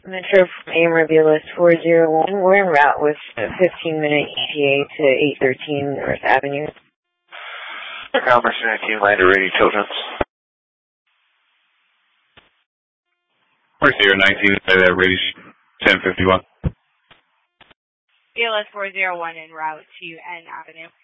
Metro from Amarillo 401. We're en route with a 15-minute ETA to 813 North Avenue. Commerce 19, Lander Radio Children's. We're here 19, radio 1051. BLS 401 en route to N Avenue.